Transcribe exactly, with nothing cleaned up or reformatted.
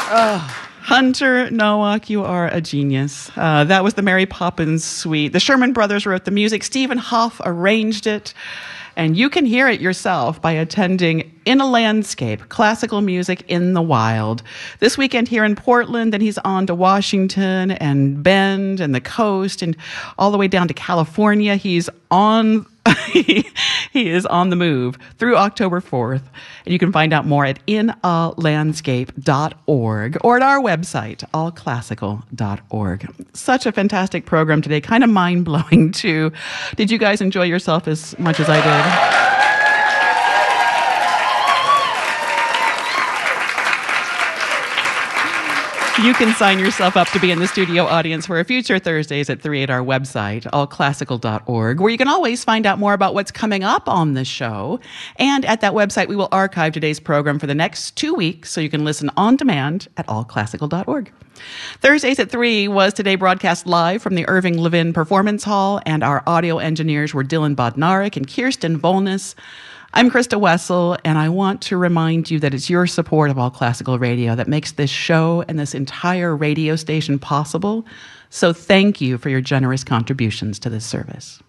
Hunter Nowak, you are a genius. Uh, that was the Mary Poppins Suite. The Sherman Brothers wrote the music. Stephen Hoff arranged it. And you can hear it yourself by attending In a Landscape, Classical Music in the Wild. This weekend here in Portland, then he's on to Washington and Bend and the coast and all the way down to California. He's on, he is on the move through October fourth. And you can find out more at in a landscape dot org or at our website, all classical dot org. Such a fantastic program today, kind of mind-blowing too. Did you guys enjoy yourself as much as I did? You can sign yourself up to be in the studio audience for a future Thursdays at three at our website, all classical dot org, where you can always find out more about what's coming up on the show. And at that website, we will archive today's program for the next two weeks, so you can listen on demand at all classical dot org. Thursdays at three was today broadcast live from the Irving Levin Performance Hall, and our audio engineers were Dylan Bodnarik and Kirsten Volness. I'm Krista Wessel, and I want to remind you that it's your support of All Classical Radio that makes this show and this entire radio station possible. So thank you for your generous contributions to this service.